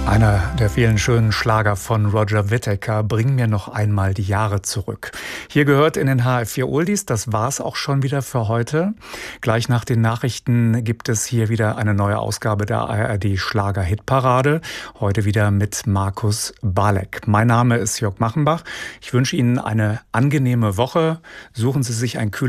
Einer der vielen schönen Schlager von Roger Whittaker, Bring mir noch einmal die Jahre zurück. Hier gehört in den HR4 Oldies, das war's auch schon wieder für heute. Gleich nach den Nachrichten gibt es hier wieder eine neue Ausgabe der ARD Schlager Hitparade. Heute wieder mit Markus Balek. Mein Name ist Jörg Machenbach. Ich wünsche Ihnen eine angenehme Woche. Suchen Sie sich ein kühles